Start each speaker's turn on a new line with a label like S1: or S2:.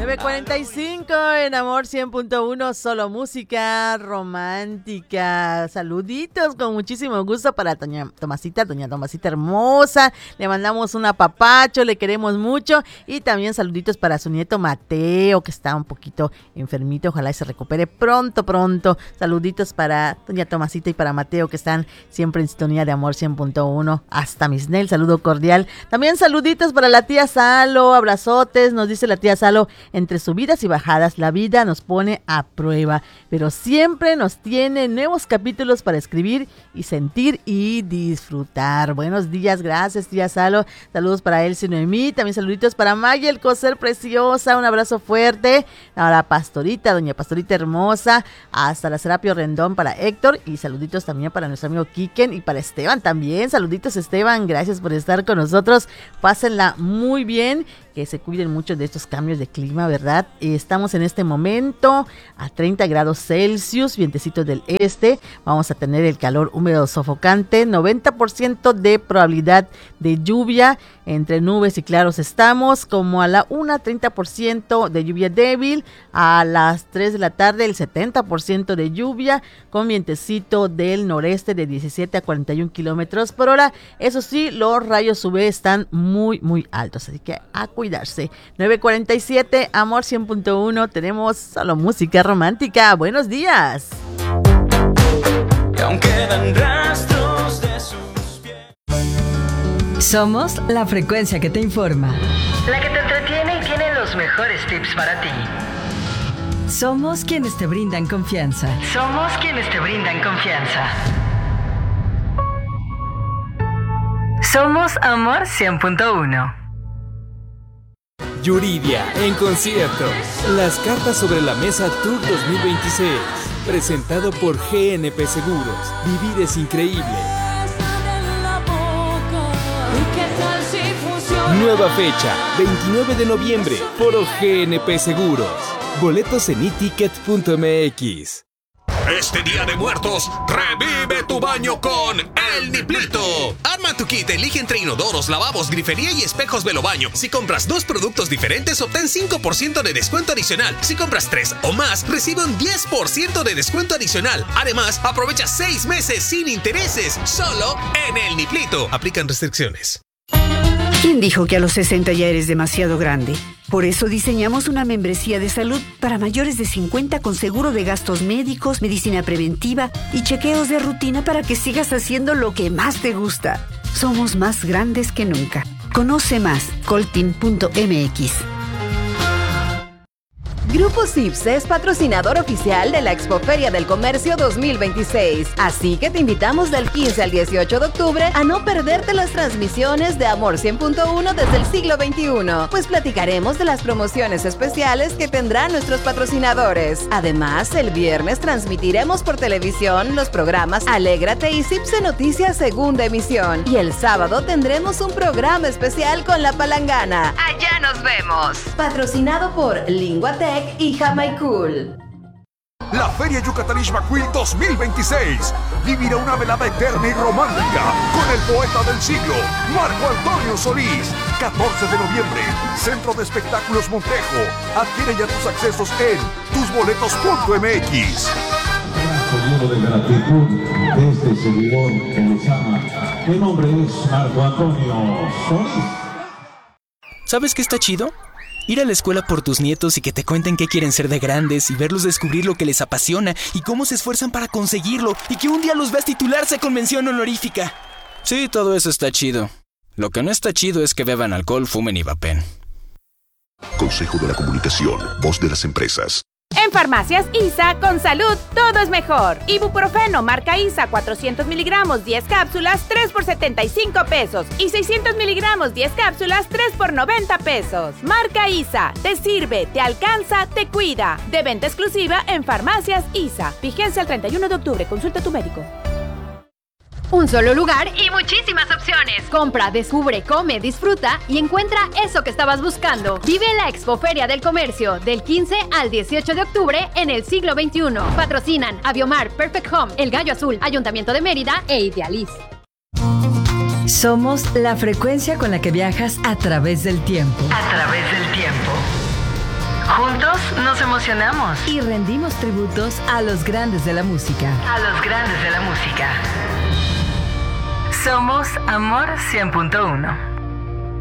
S1: 9:45 en Amor 100.1, solo música romántica. Saluditos con muchísimo gusto para doña Tomasita hermosa. Le mandamos un apapacho, le queremos mucho. Y también saluditos para su nieto Mateo, que está un poquito enfermito. Ojalá y se recupere pronto. Saluditos para doña Tomasita y para Mateo, que están siempre en sintonía de Amor 100.1. Hasta Misnel, saludo cordial. También saluditos para la tía Salo, abrazotes. Nos dice la tía Salo: entre subidas y bajadas, la vida nos pone a prueba, pero siempre nos tiene nuevos capítulos para escribir y sentir y disfrutar. Buenos días, gracias tía Salo. Saludos para Elsie y Noemí, también saluditos para Maya el Coser preciosa, un abrazo fuerte. A la Pastorita, doña Pastorita hermosa, hasta la Serapio Rendón para Héctor, y saluditos también para nuestro amigo Kiken y para Esteban también. Saluditos Esteban, gracias por estar con nosotros. Pásenla muy bien, que se cuiden mucho de estos cambios de clima, ¿verdad? Estamos en este momento a 30 grados Celsius, vientecito del este. Vamos a tener el calor húmedo sofocante, 90% de probabilidad de lluvia. Entre nubes y claros estamos, como a la 1, 30% de lluvia débil. A las 3 de la tarde, el 70% de lluvia, con vientecito del noreste de 17 a 41 kilómetros por hora. Eso sí, los rayos UV están muy altos, así que a cuidarse. 9:47, Amor 100.1, tenemos solo música romántica. Buenos días.
S2: Y aún quedan rastros de sus pies.
S3: Somos la frecuencia que te informa,
S4: la que te entretiene y tiene los mejores tips para ti.
S3: Somos quienes te brindan confianza.
S4: Somos quienes te brindan confianza. Somos Amor 100.1.
S5: Yuridia en concierto. Las cartas sobre la mesa Tour 2026. Presentado por GNP Seguros. Vivir es increíble. Nueva fecha, 29 de noviembre, Foro GNP Seguros. Boletos en eticket.mx.
S6: Este Día de Muertos, revive tu baño con El Niplito. Arma tu kit, elige entre inodoros, lavabos, grifería y espejos Velobaño. Si compras 2 productos diferentes, obtén 5% de descuento adicional. Si compras 3 o más, recibe un 10% de descuento adicional. Además, aprovecha 6 meses sin intereses, solo en El Niplito. Aplican restricciones.
S7: ¿Quién dijo que a los 60 ya eres demasiado grande? Por eso diseñamos una membresía de salud para mayores de 50 con seguro de gastos médicos, medicina preventiva y chequeos de rutina para que sigas haciendo lo que más te gusta. Somos más grandes que nunca. Conoce más, coltin.mx.
S8: Grupo CIPSE es patrocinador oficial de la Expoferia del Comercio 2026. Así que te invitamos del 15 al 18 de octubre a no perderte las transmisiones de Amor 100.1 desde el siglo XXI, pues platicaremos de las promociones especiales que tendrán nuestros patrocinadores. Además, el viernes transmitiremos por televisión los programas Alégrate y CIPSE Noticias Segunda Emisión. Y el sábado tendremos un programa especial con La Palangana. ¡Allá nos vemos! Patrocinado por Linguatec y Jamaicool.
S9: La Feria Yucatán Ixmaquil 2026 vivirá una velada eterna y romántica con el poeta del siglo, Marco Antonio Solís. 14 de noviembre, Centro de Espectáculos Montejo. Adquiere ya tus accesos en tusboletos.mx.
S10: Lleno de gratitud de este servidor que les ama. Mi nombre es Marco Antonio Solís.
S5: ¿Sabes qué está chido? Ir a la escuela por tus nietos y que te cuenten qué quieren ser de grandes y verlos descubrir lo que les apasiona y cómo se esfuerzan para conseguirlo y que un día los veas titularse con mención honorífica. Sí, todo eso está chido. Lo que no está chido es que beban alcohol, fumen y vapen.
S11: Consejo de la Comunicación, voz de las empresas.
S12: En Farmacias ISA, con salud, todo es mejor. Ibuprofeno, marca ISA, 400 miligramos, 10 cápsulas, 3 por 75 pesos. Y 600 miligramos, 10 cápsulas, 3 por 90 pesos. Marca ISA, te sirve, te alcanza, te cuida. De venta exclusiva en Farmacias ISA. Vigencia al 31 de octubre, consulta a tu médico.
S13: Un solo lugar y muchísimas opciones. Compra, descubre, come, disfruta y encuentra eso que estabas buscando. Vive la Expoferia del Comercio del 15 al 18 de octubre en el siglo XXI. Patrocinan Aviomar, Perfect Home, El Gallo Azul, Ayuntamiento de Mérida e Idealiz.
S3: Somos la frecuencia con la que viajas a través del tiempo.
S4: A través del tiempo. Juntos nos emocionamos.
S3: Y rendimos tributos a los grandes de la música.
S4: A los grandes de la música. Somos Amor 100.1.